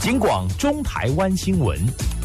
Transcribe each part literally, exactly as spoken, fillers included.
警广中台湾新闻。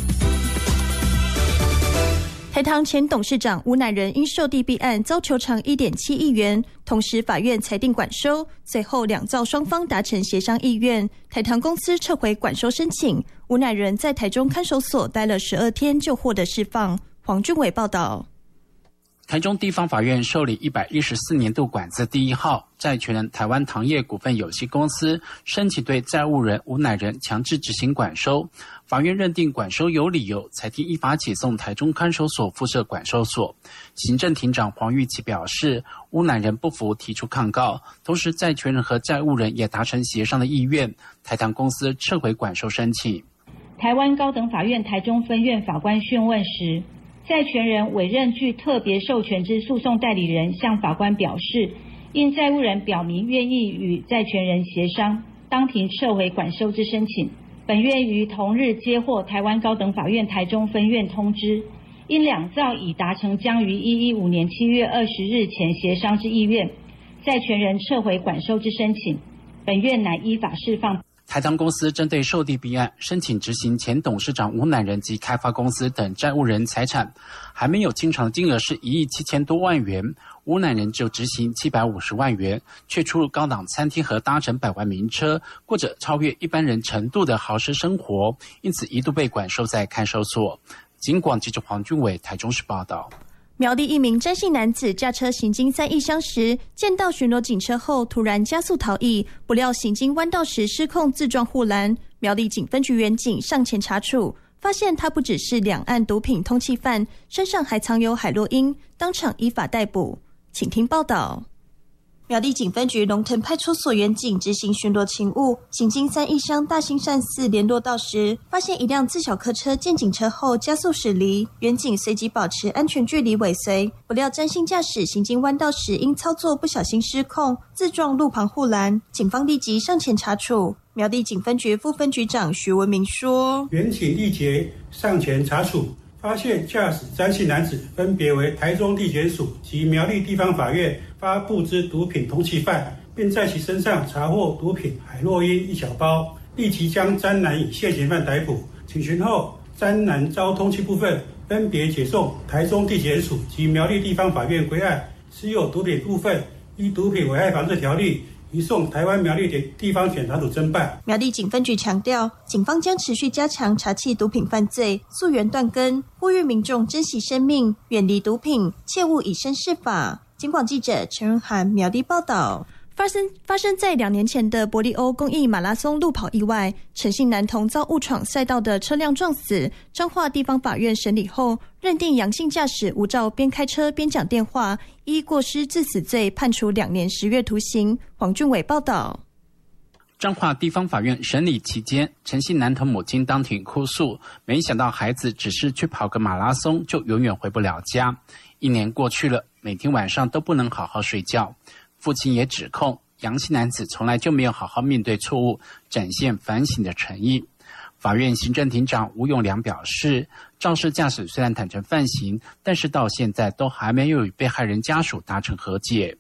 台糖前董事长吴乃仁因受地弊案遭求偿 一点七亿元，同时法院裁定管收，随后两造双方达成协商意愿，台糖公司撤回管收申请。吴乃仁在台中看守所待了十二天就获得释放。黄俊伟报道。 台中地方法院受理一百一十四年度管字第一号债权人台湾糖业股份有限公司申请对债务人吴乃仁强制执行管收，法院认定管收有理由，裁定依法解送台中看守所附设管收所。行政庭长黄玉琪表示，吴乃仁不服提出抗告，同时债权人和债务人也达成协商的意愿，台糖公司撤回管收申请。 台湾高等法院台中分院法官讯问时，债权人委任具特别授权之诉讼代理人向法官表示，因债务人表明愿意与债权人协商，当庭撤回管收之申请。本院于同日接获台湾高等法院台中分院通知，因两造已达成将于一百一十五年七月二十日前协商之意愿，债权人撤回管收之申请，本院乃依法释放。 台糖公司针对受地弊案申请执行前董事长吴乃仁及开发公司等债务人财产还没有清偿的金额是一亿七千多万元，吴乃仁就执行七百五十万元，却出入高档餐厅和搭乘百万名车，过着超越一般人程度的豪奢生活，因此一度被管收在看守所。警广记者黄俊伟台中市报道。 苗栗一名詹姓男子驾车行经三义乡时，见到巡逻警车后突然加速逃逸，不料行经弯道时失控自撞护栏。苗栗警分局员警上前查处，发现他不只是两岸毒品通缉犯，身上还藏有海洛因，当场依法逮捕。请听报道。苗栗警分局龙腾派出所员警执行巡逻勤务，行经三义乡大兴善寺联络道时，发现一辆自小客车见警车后加速驶离，员警随即保持安全距离尾随，不料詹姓驾驶行经弯道时因操作不小心失控，自撞路旁护栏，警方立即上前查处。苗栗警分局副分局长徐文明说， 员警立即上前查处，发现驾驶詹姓男子分别为台中地检署及苗栗地方法院发布之毒品通缉犯，并在其身上查获毒品海洛因一小包，立即将詹男以现行犯逮捕。请询后，詹男遭通缉部分分别解送台中地检署及苗栗地方法院归案，持有毒品部分依毒品危害防治条例移送台湾苗栗地方检察署侦办。 苗栗警分局强调，警方将持续加强查缉毒品犯罪，溯源断根，呼吁民众珍惜生命，远离毒品，切勿以身试法。警广记者陈润涵苗栗报道。发生发生在两年前的伯利欧公益马拉松路跑意外，陈姓男童遭误闯赛道的车辆撞死。彰化地方法院审理后，认定杨姓驾驶无照边开车边讲电话，依过失致死罪判处两年十月徒刑。黄俊伟报道。 彰化地方法院审理期间，陈姓男童母亲当庭哭诉，没想到孩子只是去跑个马拉松就永远回不了家。一年过去了，每天晚上都不能好好睡觉。父亲也指控杨姓男子从来就没有好好面对错误，展现反省的诚意。法院行政庭长吴永良表示，肇事驾驶虽然坦诚犯行，但是到现在都还没有与被害人家属达成和解。